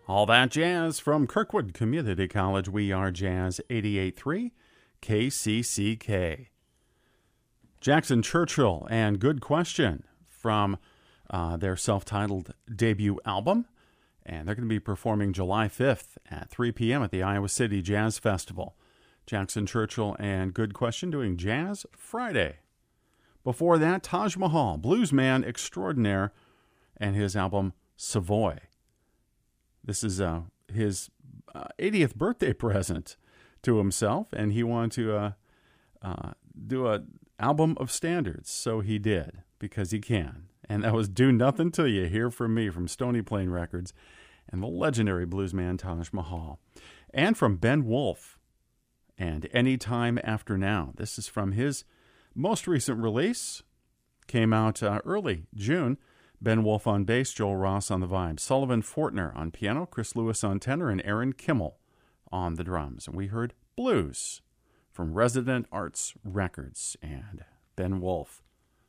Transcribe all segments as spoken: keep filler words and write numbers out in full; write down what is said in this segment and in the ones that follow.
All that jazz from Kirkwood Community College. We are Jazz eighty-eight point three K C C K. Jackson Churchill and Good Question from uh, their self-titled debut album. And they're going to be performing July fifth at three p.m. at the Iowa City Jazz Festival. Jackson Churchill and Good Question doing Jazz Friday. Before that, Taj Mahal, bluesman extraordinaire, and his album Savoy. This is uh, his uh, eightieth birthday present to himself, and he wanted to uh, uh, do an album of standards, so he did, because he can. And that was Do Nothing Till You Hear From Me from Stony Plain Records and the legendary bluesman Taj Mahal. And from Ben Wolf and Anytime After Now. This is from his most recent release. Came out uh, early June. Ben Wolf on bass, Joel Ross on the vibes, Sullivan Fortner on piano, Chris Lewis on tenor, and Aaron Kimmel on the drums. And we heard Blues from Resident Arts Records and Ben Wolf.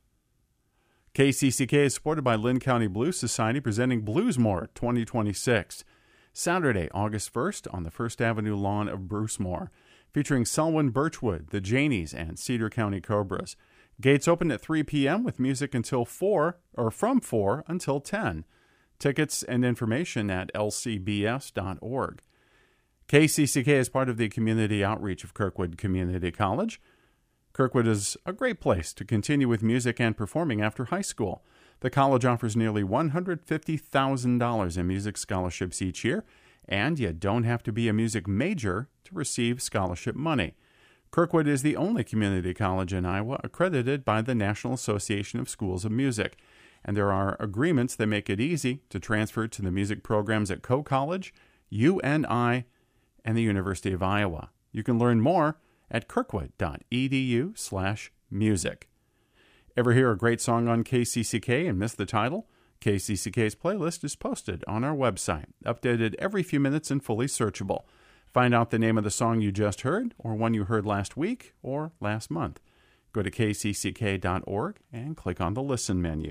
K C C K is supported by Lynn County Blues Society, presenting Bluesmore twenty twenty-six. Saturday, August first, on the First Avenue lawn of Brucemore, featuring Selwyn Birchwood, the Janies, and Cedar County Cobras. Gates open at three p.m. with music until four, or from four until ten. Tickets and information at l c b s dot org. K C C K is part of the community outreach of Kirkwood Community College. Kirkwood is a great place to continue with music and performing after high school. The college offers nearly one hundred fifty thousand dollars in music scholarships each year, and you don't have to be a music major to receive scholarship money. Kirkwood is the only community college in Iowa accredited by the National Association of Schools of Music, and there are agreements that make it easy to transfer to the music programs at Coe College, U N I, and the University of Iowa. You can learn more at kirkwood.edu slash music. Ever hear a great song on K C C K and miss the title? K C C K's playlist is posted on our website, updated every few minutes and fully searchable. Find out the name of the song you just heard, or one you heard last week or last month. Go to k c c k dot org and click on the Listen menu.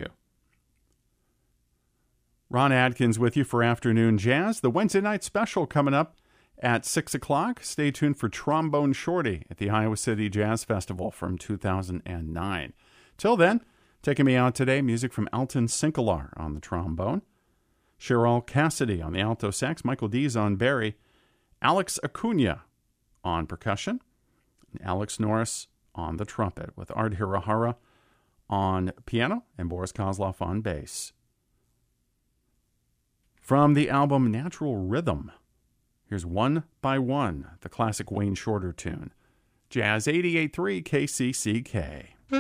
Ron Adkins with you for Afternoon Jazz. The Wednesday night special coming up at six o'clock. Stay tuned for Trombone Shorty at the Iowa City Jazz Festival from two thousand nine. Till then, taking me out today, music from Alton Sinkelar on the trombone, Cheryl Cassidy on the alto sax, Michael Dees on bari, Alex Acuna on percussion, and Alex Norris on the trumpet, with Art Hirahara on piano and Boris Kozlov on bass. From the album Natural Rhythm, here's One by One, the classic Wayne Shorter tune. Jazz eighty-eight point three K C C K.